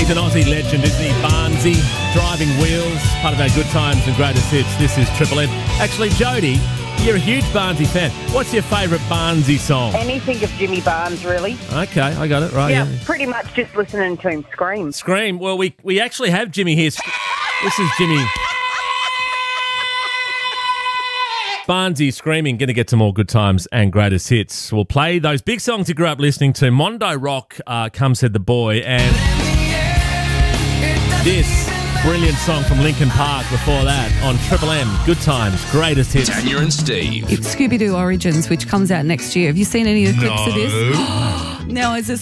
He's an Aussie legend, isn't he? Barnsey, Driving Wheels, part of our good times and greatest hits. This is Triple M. Actually, Jody, you're a huge Barnsey fan. What's your favourite Barnsey song? Anything of Jimmy Barnes, really. Okay, I got it, right. Yeah, pretty much just listening to him scream. Scream. Well, we actually have Jimmy here. This is Jimmy. Barnsey screaming, going to get to more good times and greatest hits. We'll play those big songs you grew up listening to. Mondo Rock, Come Said the Boy, and this brilliant song from Linkin Park before that on Triple M, good times, greatest hits. Tanya and Steve. It's Scooby-Doo Origins, which comes out next year. Have you seen any of the clips of this? No, it's a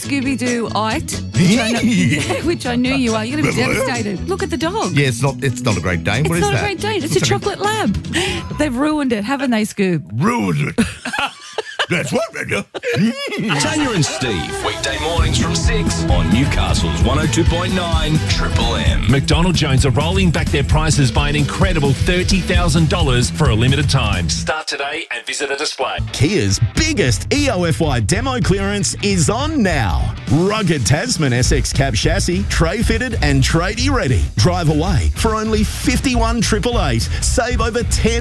Scooby-Doo-ite, which I knew you are. You're going to be devastated. Look at the dog. Yeah, it's not a Great Dane. What is that? It's not a Great Dane. It's a chocolate lab. They've ruined it, haven't they, Scoob? Ruined it. That's what they do. Tanya and Steve. Weekday mornings from 6 on Newcastle's 102.9 Triple M. McDonald Jones are rolling back their prices by an incredible $30,000 for a limited time. Start today and visit a display. Kia's biggest EOFY demo clearance is on now. Rugged Tasman SX cab chassis, tray fitted and tradie ready. Drive away for only $51,888. Save over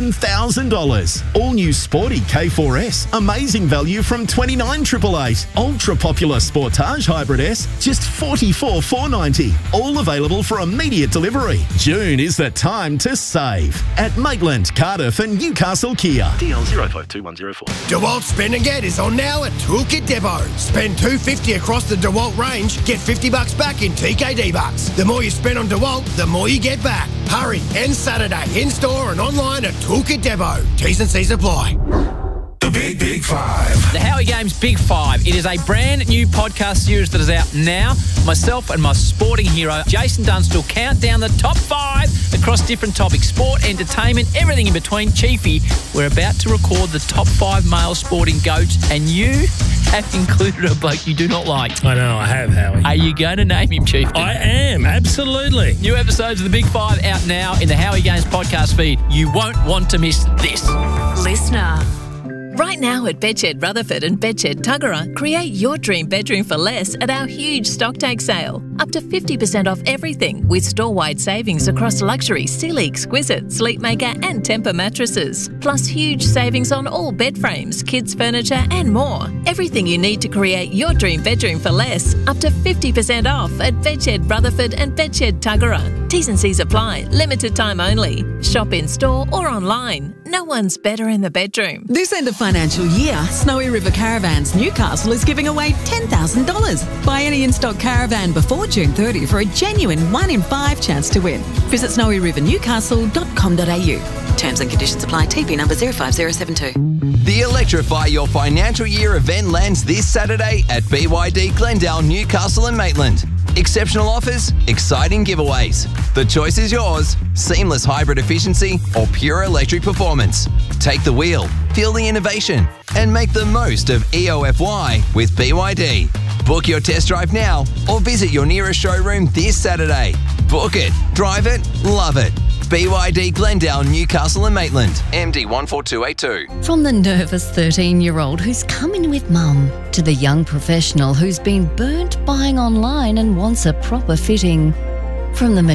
$10,000. All new sporty K4S, amazing value from $29,888. Ultra popular Sportage Hybrid S, just $44,490. All available for immediate delivery. June is the time to save at Maitland, Cardiff and Newcastle Kia. DL 052104. DeWalt Spend and Get is on now at Toolkit Depot. Spend $250 across the DeWalt range, get $50 back in TKD bucks. The more you spend on DeWalt, the more you get back. Hurry, end Saturday, in-store and online at Toolkit Depot. T's and C's apply. The Big Five. The Howie Games Big Five. It is a brand new podcast series that is out now. Myself and my sporting hero, Jason Dunstall, count down the top 5 across different topics. Sport, entertainment, everything in between. Chiefy, we're about to record the top 5 male sporting goats, and you have included a bloke you do not like. I know, I have, Howie. Are you going to name him, Chief? I am, absolutely. New episodes of the Big Five out now in the Howie Games podcast feed. You won't want to miss this. Listener. Right now at Bedshed Rutherford and Bedshed Tuggerah, create your dream bedroom for less at our huge stocktake sale. Up to 50% off everything with store-wide savings across luxury, Sealy Exquisite, Sleepmaker and Tempur mattresses. Plus huge savings on all bed frames, kids furniture and more. Everything you need to create your dream bedroom for less. Up to 50% off at Bedshed Rutherford and Bedshed Tuggerah. T's and C's apply. Limited time only. Shop in store or online. No one's better in the bedroom. This end of financial year, Snowy River Caravans Newcastle is giving away $10,000. Buy any in-stock caravan before June 30 for a genuine 1 in 5 chance to win. Visit snowyrivernewcastle.com.au. Terms and conditions apply. TP number 05072. The Electrify Your Financial Year event lands this Saturday at BYD Glendale, Newcastle and Maitland. Exceptional offers, exciting giveaways. The choice is yours. Seamless hybrid efficiency or pure electric performance. Take the wheel, feel the innovation, and make the most of EOFY with BYD. Book your test drive now or visit your nearest showroom this Saturday. Book it, drive it, love it. BYD Glendale, Newcastle and Maitland. MD 14282. From the nervous 13-year-old who's come in with mum to the young professional who's been burnt buying online and wants a proper fitting. From the